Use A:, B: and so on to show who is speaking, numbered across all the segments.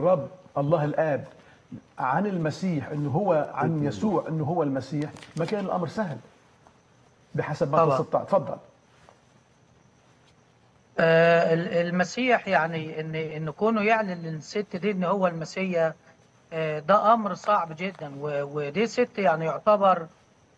A: الرب الله الآب عن المسيح انه هو عن يسوع انه هو المسيح، ما كان الامر سهل بحسب ما
B: طبعا.
A: تستطيع. تفضل.
B: المسيح يعني ان كونه يعلن للست دي ان هو المسيح، ده امر صعب جدا. ودي ست يعني يعتبر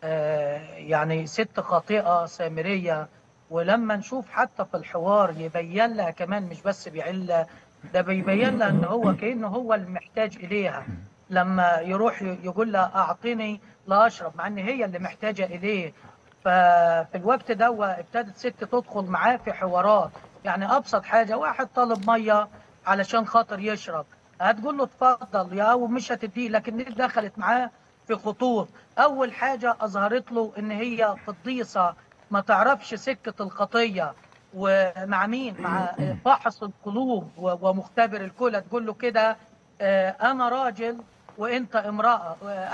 B: يعني ست خاطئة سامرية. ولما نشوف حتى في الحوار يبين لها كمان، مش بس بيعلها، ده بيبين لها ان هو كأنه هو المحتاج اليها. لما يروح يقول لها اعطيني لا اشرب، مع ان هي اللي محتاجة اليه. ففي الوقت ده ابتدت ست تدخل معاه في حوارات. يعني ابسط حاجة، واحد طالب مية علشان خاطر يشرب، هتقول له اتفضل يا، ومش هتديه. لكن دي دخلت معاه في خطوط. اول حاجه اظهرت له ان هي قديسه، ما تعرفش سكه الخطيه. ومع مين؟ مع فاحص القلوب ومختبر الكلى. تقول له كده انا راجل وانت امراه،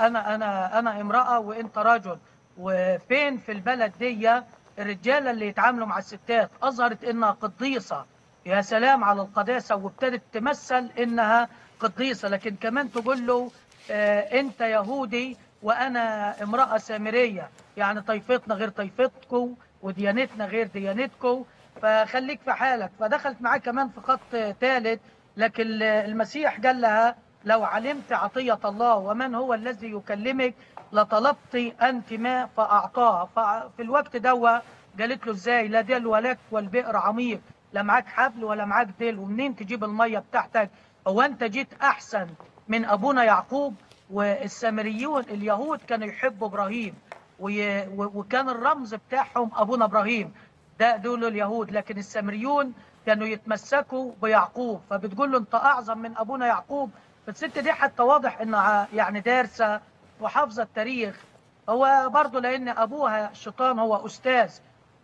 B: انا امراه وانت رجل. وفين في البلد دي الرجاله اللي يتعاملوا مع الستات؟ اظهرت انها قديسه. يا سلام على القداسه، وابتدت تمثل انها قديسه. لكن كمان تقول له انت يهودي وانا امراه سامريه، يعني طائفتنا غير طائفتكم وديانتنا غير ديانتكم، فخليك في حالك. فدخلت معاه كمان في خط ثالث. لكن المسيح قال لها لو علمت عطيه الله ومن هو الذي يكلمك لطلبت انت ماء فاعطاه. ففي الوقت ده قالت له ازاي؟ لا ديل ولك والبئر عميق، لا معاك حبل ولا معاك ديل، ومنين تجيب الميه بتاعتك؟ هو انت جيت احسن من ابونا يعقوب؟ والسامريون اليهود كانوا يحبوا ابراهيم، وكان الرمز بتاعهم ابونا ابراهيم، ده دول اليهود. لكن السامريون كانوا يتمسكوا بيعقوب. فبتقول له انت اعظم من ابونا يعقوب. فالست دي حتى واضح انها يعني دارسه وحافظه التاريخ. هو برضه لان ابوها الشيطان هو استاذ،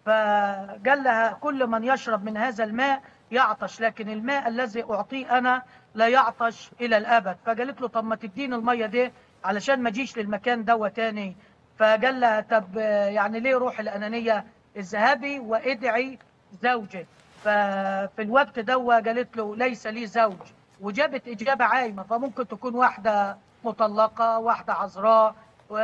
B: فقال لها كل من يشرب من هذا الماء يعطش، لكن الماء الذي اعطيه انا لا يعطش الى الابد. فقالت له طب ما تديني الميه دي علشان ما اجيش للمكان ده تاني. فقال لها طب يعني ليه روح الانانيه؟ اذهبي وادعي زوجك. ففي الوقت ده قالت له ليس لي زوج. وجابت اجابه عايمه. فممكن تكون واحده مطلقه، واحده عذراء،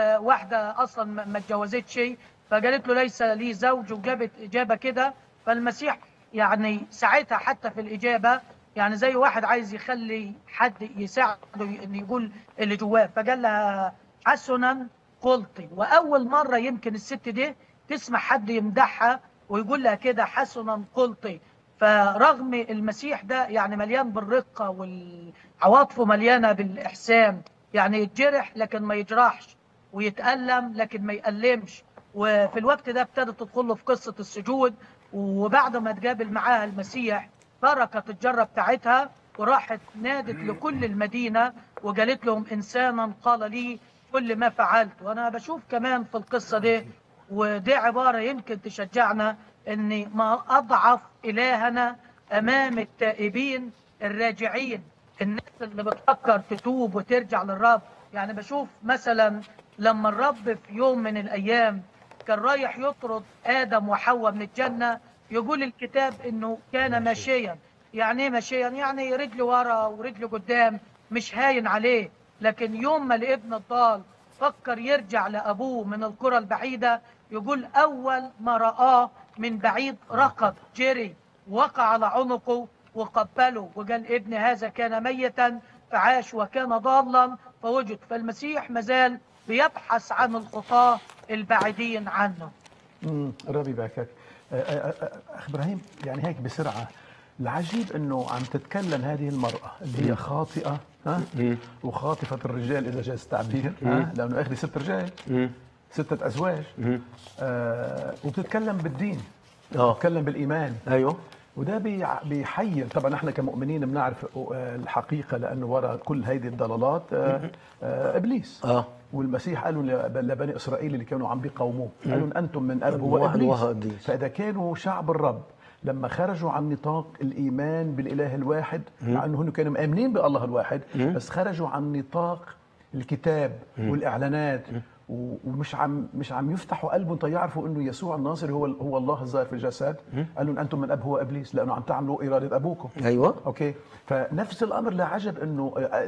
B: واحده اصلا ما اتجوزتش. فقالت له ليس لي زوج، وجابت اجابه كده. فالمسيح يعني ساعتها حتى في الاجابه، يعني زي واحد عايز يخلي حد يساعده ان يقول اللي جواه. فقال لها حسنا قلتي. واول مره يمكن الست دي تسمع حد يمدحها ويقول لها كده حسنا قلتي. فرغم المسيح ده يعني مليان بالرقه والعواطف مليانه بالاحسان، يعني يتجرح لكن ما يجرحش، ويتألم لكن ما يألمش. وفي الوقت ده ابتدت تدخل له في قصه السجود. وبعد ما تقابل معاها المسيح تركت الجره بتاعتها وراحت نادت لكل المدينه وقالت لهم انسانا قال لي كل ما فعلت. وانا بشوف كمان في القصه دي، ودي عباره يمكن تشجعنا، ان ما اضعف الهنا امام التائبين الراجعين، الناس اللي بتفكر تتوب وترجع للرب. يعني بشوف مثلا لما الرب في يوم من الايام كان رايح يطرد ادم وحواء من الجنه، يقول الكتاب انه كان ماشيا. يعني ايه ماشيا؟ يعني رجله ورا ورجله قدام، مش هاين عليه. لكن يوم ما الابن الضال فكر يرجع لابوه من القرى البعيده، يقول اول ما رآه من بعيد ركض جري، وقع على عنقه وقبله وقال ابن هذا كان ميتا فعاش وكان ضالا فوجد. فالمسيح مازال بيبحث عن الخطاة البعيدين عنه.
A: الرب يباركك. اخ ابراهيم، يعني هيك بسرعه، العجيب انه عم تتكلم هذه المراه اللي هي خاطئه، ها، وخاطفه الرجال اذا جاز التعبير، ها، لانه اخذ 6 رجال، 6 ازواج، وبتتكلم بالدين، بتتكلم بالايمان.
C: ايوه.
A: وده بيحير. طبعا احنا كمؤمنين بنعرف الحقيقه، لانه وراء كل هذه الضلالات ابليس. والمسيح قالوا لبني اسرائيل اللي كانوا عم بيقاوموه، قالوا انتم من اب هو ابليس. فاذا كانوا شعب الرب لما خرجوا عن نطاق الايمان بالاله الواحد، مع انه هم كانوا مآمنين بالله الواحد، بس خرجوا عن نطاق الكتاب والاعلانات مش عم يفتحوا قلبهم تيعرفوا انه يسوع الناصري هو الله الظاهر في الجسد. قال لهم انتم من اب هو ابليس لانه عم تعملوا اراده ابوكم.
C: ايوه
A: اوكي، فنفس الامر لا عجب انه